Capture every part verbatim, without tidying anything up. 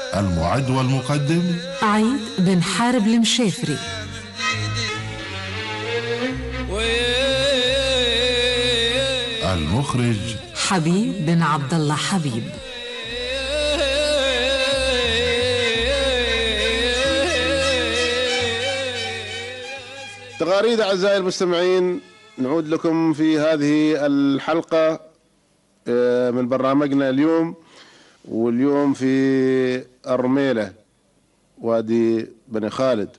المعد والمقدم عيد بن حارب المشافري. المخرج حبيب بن عبد الله حبيب. تغاريد أعزائي المستمعين، نعود لكم في هذه الحلقة من برنامجنا اليوم، واليوم في الرميلة وادي بني خالد.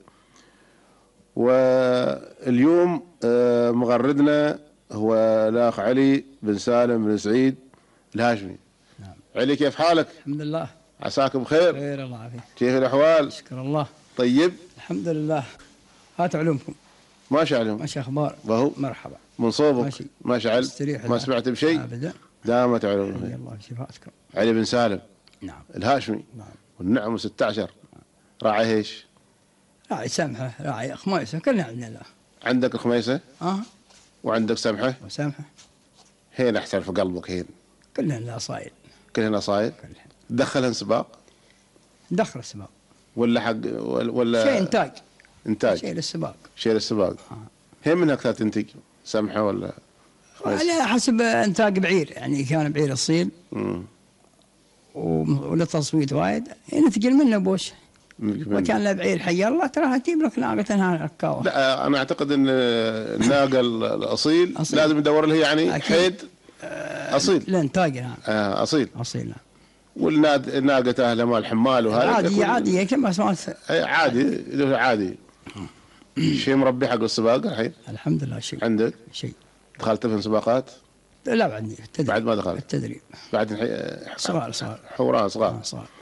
واليوم مغردنا هو الأخ علي بن سالم بن سعيد الهاشمي. نعم. علي، كيف حالك؟ الحمد لله، عساكم بخير؟ خير الله عافيك. كيف الأحوال؟ شكر الله. طيب الحمد لله. هات علومكم. ماشي عليهم. ماشي أخبار. بهو مرحبا. من صوبك ماشي. ماشي علم. ما سمعت بشيء أبدا. دامت علوم. الله شفاعتكم. علي بن سالم نعم الهاشمي. نعم. والنعم ستة عشر. راعي ايش؟ راعي سمحة، راعي خميسة، كلنا عندنا له. عندك الخميسة اه وعندك سمحة. وسمحة. هين احسن في قلبك هين. كلنا له صايل. كلنا صايل. كلنا. تدخلهن سباق دخل السباق. ولا حق ولا شيء انتاج. انتاج. شيء للسباق. شيء للسباق. آه. هين من اكثر تنتج؟ سمحة ولا خميسة؟ على حسب انتاج بعير، يعني كان بعير اصيل امم ولا تصويت وايد ينتقل منه بوش. وكان له بعير حي الله تراها تجيب لك ناقة انها ركاوة. لا انا اعتقد ان الناقة الاصيل أصيل. لازم يدور له يعني أكيد. حيد اصيل. الانتاج نعم. آه اصيل. اصيل نعم. والناقة اهله مال حمال وهذا عادي عادي كما سمعت. عادي عادي. شيء مربي حق السباق الحين؟ الحمد لله. شيء عندك؟ شيء. دخلت في سباقات؟ لا بعدني التدريب. بعد ما دخلت؟ التدريب بعد الحين صغار صغار حوران صغار. آه صغار.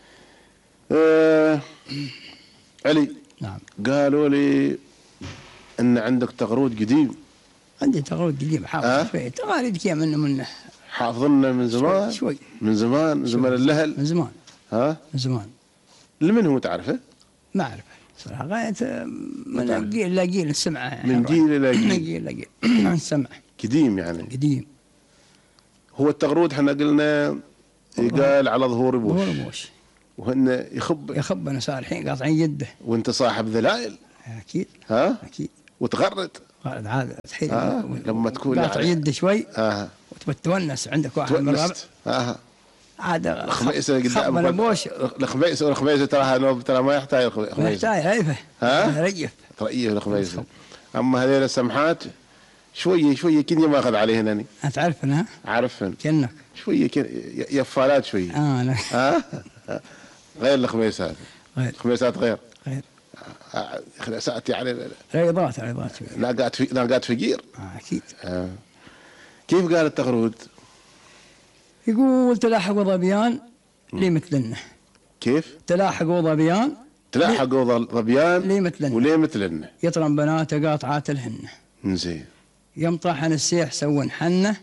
آه علي، نعم. قالوا لي ان عندك تغرود قديم. عندي تغريد قديم حافظ أه؟ شوي. تغاريد كي منه منه حافظنا من زمان؟ شوي, شوي. من زمان من زمان اللهل. من زمان. ها؟ من زمان. لمن هو تعرفه؟ ما اعرف صراحه. غايه من جيل لا جيل نسمعه يعني. من جيل الى من جيل. جيل لا جيل نسمع. قديم يعني. قديم. هو التغرود احنا قلنا يقال على ظهور بوش. ظهور بوش. وهن يخب يخب انا صار الحين قاطعين يده. وانت صاحب ذلائل. اكيد. ها؟ اكيد. وتغرد. هذا عاد الحين. آه. لما تكون قاطع يعني يده شوي. اه وتونس عندك واحد من الربع. اه عاد الخميسة قدام خبنا بوش. الخميسة والخميسة تراها نوب ترى ما يحتاج الخميسة. ما يحتاج عيفه. ها؟ ريف. رأيه الخميسة. أما هذيل السمحات شوية شوية كني ما أخذ عليهن أنا. أنت عارفنا؟ عارفهن. كأنك. شوية كن يفالات شوية. آه لا. ها؟ غير الخميسات. غير. الخميسات غير. غير. خلصات يعني. رياضات رياضات شوية. ناقات في ناقات فقير. آه أكيد. آه. كيف قال التغرود؟ يقول تلاحقوا ظبيان لي مثلنا. كيف؟ تلاحقوا ظبيان. تلاحقوا ظبيان لي مثلنا. ولي مثلنا. يطرن بناته قاطعات الهن. زين. يوم طاحن السيح سوى حنه.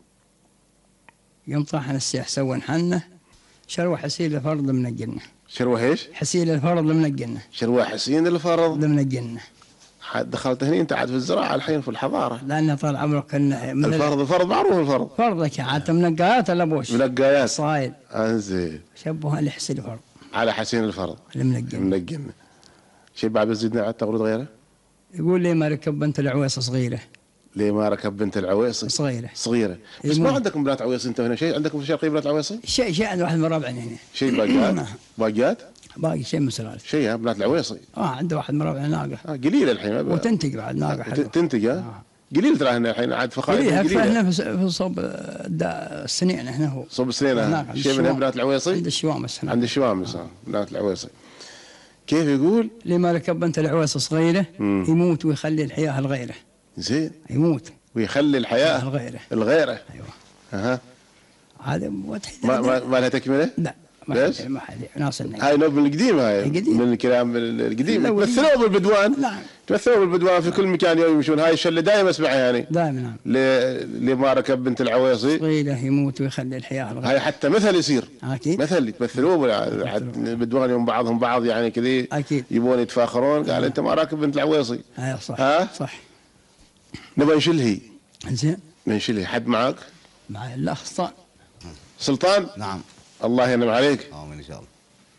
يوم طاحن السيح سوى حنه. شروى حسين الفرض منقلنا. شروى ايش؟ حسين الفرض منقلنا. شروى حسين الفرض منقلنا. دخلت هني انت عاد في الزراعه الحين في الحضاره. لان طال عمرك من الفرض الفرض معروف الفرض. فرضك عاد منقايات ولا بوش؟ منقايات. صايل. انزين. شبهها لحسين الفرض. على حسين الفرض. المنقلنا. منقلنا. شيء بعد بزيدنا على التغريد غيره؟ يقول لي ما ركب بنت العويصه صغيره. ليه ما ركب بنت العويصي؟ صغيره. صغيره. بس ما عندكم بنات عويصي انت هنا شيء؟ عندكم في الشرقيه بنات عويصي؟ شيء شيء عند واحد من ربعنا هنا. شيء باقيات؟ باقيات؟ باقي شيء من سلالة. شيء بنات العويصي. اه عنده واحد من ربعنا ناقه. اه قليله الحين. وتنتج بعد ناقه حلوه. تنتج ها؟ آه. قليل ترى هنا الحين عاد فخايف. قليل احنا في صوب السنين هنا هو. صوب السنين شيء من بنات العويصي؟ عند الشوامس هنا. عند الشوامس اه بنات العويصي. كيف يقول؟ اللي ما ركب بنت العويصي صغيره مم. يموت ويخلي الحياه الغيره. زين. يموت ويخلي الحياه الغيره. الغيره. ايوه. اها. هذا ما ما, ما لها تكمله؟ لا. ليش؟ ما حد ناس هاي نوب من القديم. هاي القديم. من الكلام القديم تمثلوه بالبدوان. نعم. تمثلوه بالبدوان في كل مكان يوم يمشون. هاي الشله دائما اسمعها يعني. دائما نعم. اللي ما ركب بنت العويصي صغيره يموت ويخلي الحياه الغيره. هاي حتى مثل يصير. اكيد. مثل يتمثلوه بالبدوان يوم بعضهم بعض يعني كذي. اكيد. يبون يتفاخرون. قال انت ما راكب بنت العويصي. اي صح. ها؟ صح. نبغى نشلهي. زين. نشلهي. حد معاك؟ معي الله سلطان. سلطان؟ نعم. الله ينعم عليك. امين ان شاء الله.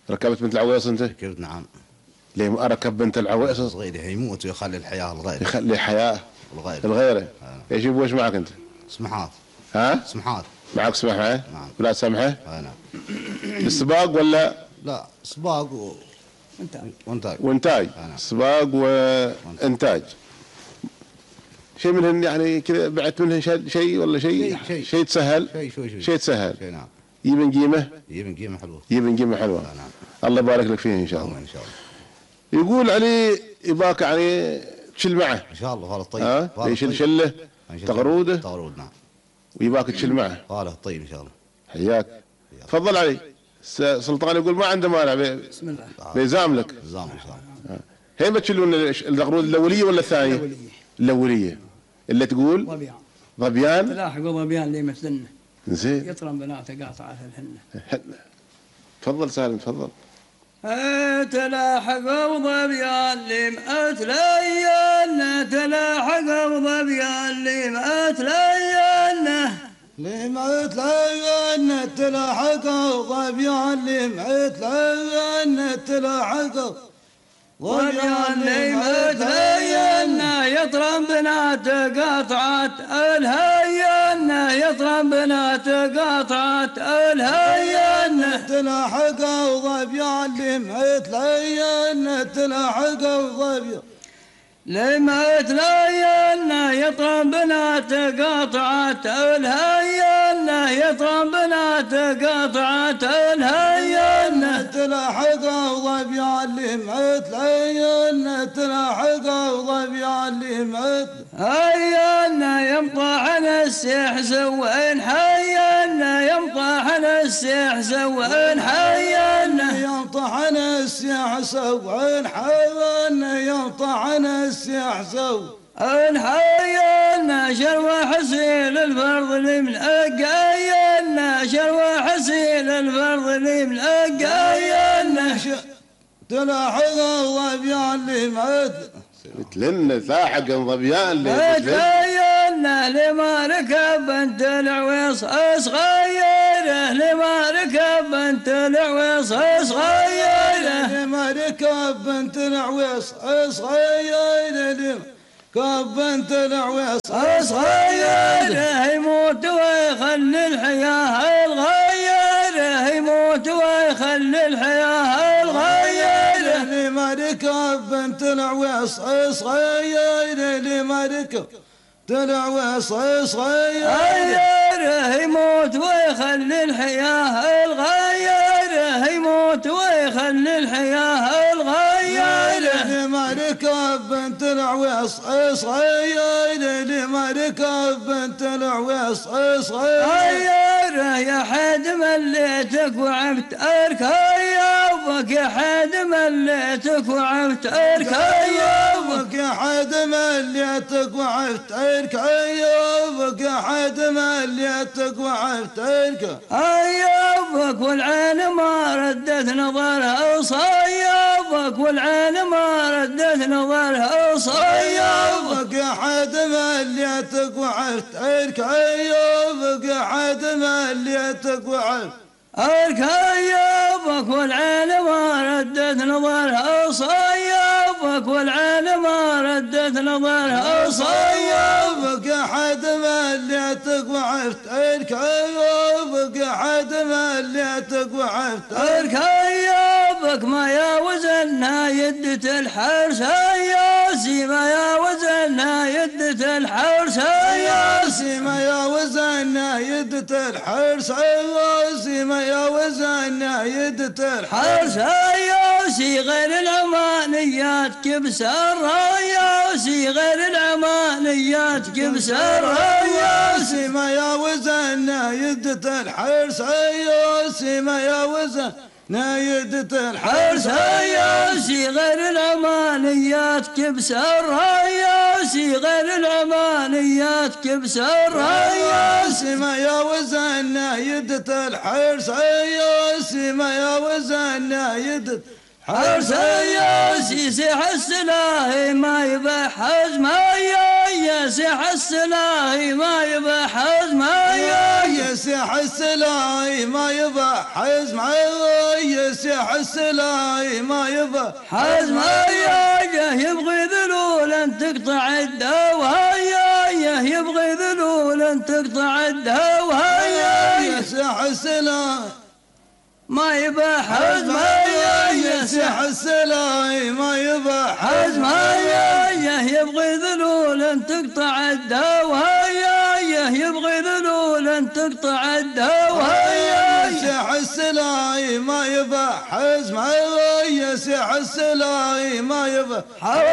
ركبت بنت العويص انت؟ ركبت نعم. ليه ما اركب بنت العويص؟ صغير يموت ويخلي الحياه لغيره. يخلي حياه لغيره. لغيره. ايش يبغى وش معك انت؟ سمحات. ها؟ سمحات. معك سماح معه؟ نعم. ولا سمحه؟ آه نعم. السباق ولا؟ لا سباق و... وانتاج. وانتاج. آه نعم. سباق وانتاج. شيء منهن يعني كذا بعت منهن شيء ولا شيء؟ شيء شيء تسهل؟ شيء شوي شوي. شيء تسهل. شيء نعم. يبن قيمه؟ يبن قيمه حلوه. يبن قيمه حلوه. آه نعم. الله يبارك لك فيه ان شاء الله. ان شاء الله. يقول علي يباك يعني تشل معه. ان شاء الله فالك طيب. ها؟ يشيل شله تغروده. تغرود نعم. ويباك تشل معه. فالك طيب ان شاء الله. حياك. تفضل علي. سلطان يقول ما عنده مانع. بسم الله. بيزاملك. زام ان شاء الله. هي بتشيلون التغرود الاوليه ولا الثانيه؟ الأولية. الاوليه. اللي تقول ظبيان. ظبيان. تلاحقوا ظبيان اللي مثلنا. زين. يطرم بناته قاطعه الهنه. تفضل سالم تفضل. تلاحقوا ظبيان اللي مأتلينا تلاحقوا ظبيان اللي مأتلينا لما تلاقينا تلاحقوا ظبيان لما تلاقينا تلاحقوا ظبيان اللي مأتلينا يطرم بناته قاطعة الهينا يطرم بناته قاطعة الهينا تلاحقوا ظبيان لما تلاقينا تلاحقوا ظبيان لما تلاينا يطرم بناته قاطعة الهينا يطرم بناته قاطعة الهينا تلاحقوا ظبيان لما تلاينا تلاحقوا ظبيان لما هينا يمطحن السيح سوين حينا يمطحن السيح سوين حينا يمطحن السيح سوين حينا يمطحن السيح سوين الحينا شروى حسين الفرض اللي من أقاينا شروى حسين الفرض اللي من أقاينا تلاحقوا ظبيان لما مثلنا لاحق ظبيان تلاحقنا لما ركب بنت العويص صغيره لما ركب بنت العويص صغيره لما ركب بنت العويص صغيره كب بنت العويص صغيره يموت ويخلي الحياه الغيره يموت ويخلي الحياه الغيره لما ركب بنت العويص صغيره لما ركب العويص صغيره يموت ويخلي الحياه الغيره يموت ويخلي الحياه الغيره لما ركب بنت العويص صغيره لما ركب بنت العويص صغيره يا حد مليتك وعبت اركايبك يا حد مليتك وعبت اركايبك يا حد مليتك وعبت اركايبك يا حد مليتك وعبت اركايبك والعين ما ردت نظرها صيبك والعين ما ردت نظرها صيبك يا حد مليتك وعبت اركايبك يا حد مليتك وعبت أركايبك والعين ما ردت نظرها صيبك والعين ما ردت نظرها صيبك يا حد مليتك وعفت أركايبك يا حد مليتك وعفت أركايبك ما يا وزنها يدة الحرس ياسي ما يا وزنها يدة الحرس ياسي ما يا وزنها يدة الحرس ياسي ما يا وزنها يدة الحرس ياسي غير العمانيات كبسر ياسي غير العمانيات كبسر ياسي ما يا وزنها يدة الحرس ياسي ما يا وزن نايدة الحرس ياسي غير العمانيات كبسر ياسي غير العمانيات كبسر ياسي ما يا وزن نايدة الحرس ياسي ما يا وزن نايدة حرس ياسي سيح السلاهي ما يبح حزمايا يا سيح السلاهي ما يبح حزمايا يا سيح السلاهي ما يبح حزمايا يا سيح السلاهي ما يبح حزمايا يبغي ذلولا تقطع الدوايا يبغي ذلولا تقطع الدوايا يا سيح السلاهي ما يبح حزمايا يا سيح السلاهي ما يبح حزمايا يبغي ذلولا تقطع الدوايا يبغي ذلولا تقطع الدوايا يا سيح السلاهي ما يبح حزمايا يا سيح السلاهي ما يبح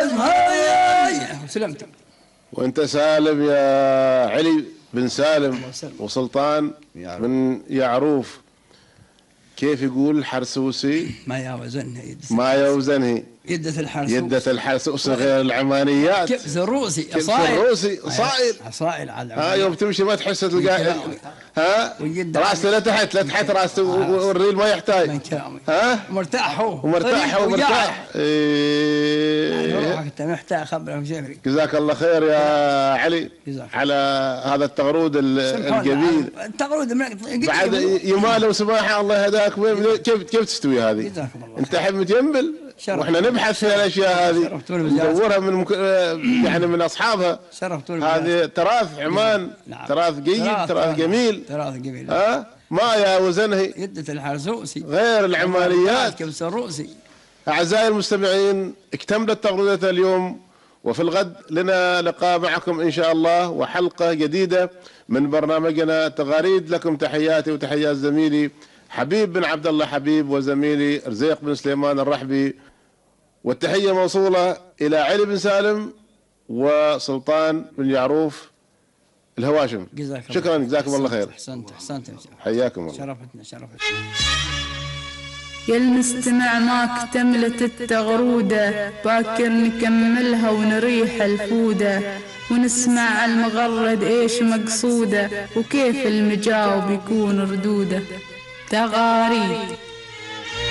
حزمايا. سلمت. وانت سالم يا علي بن سالم وسلطان بن يعروف، كيف يقول الحرسوسي؟ ما يوزنها يد ما يوزنها يدة الحرسوس يدة الحرسوس غير العمانيات. كبس الروسي كبس الروسي أصائل أصائل على ها يوم تمشي ما تحس تلقى ها راسه لتحت لتحت راسه والريل ما يحتاج ها مرتاح هو ومرتاح هو مرتاح. روحك انت محتاج خبره شهري. جزاك الله خير يا علي على هذا التغرود الجميل. التغرود بعد يماله وسماحه الله يهداك. كيف كيف تستوي هذه؟ انت حب متيمبل واحنا نبحث في الاشياء هذه ندورها من مك... يعني من اصحابها. هذه تراث عمان. نعم. تراث جيد تراث, تراث جميل تراث جميل ها ما يا وزنه يدة الحرسوسي غير العمانيات. كبس الروسي. اعزائي المستمعين اكتملت تغريدة اليوم، وفي الغد لنا لقاء معكم ان شاء الله وحلقة جديدة من برنامجنا تغاريد. لكم تحياتي وتحيات زميلي حبيب بن عبد الله حبيب وزميلي رزيق بن سليمان الرحبي، والتحية موصولة إلى علي بن سالم وسلطان بن يعروف الهواشم. شكرا جزاكم الله خير. احسنت احسنت حياكم الله. شرفتنا شرفتنا. يا المستمع ما اكتملت التغرودة، باكر نكملها ونريح الفودة ونسمع المغرد ايش مقصوده وكيف المجاوب يكون ردوده. تغاريد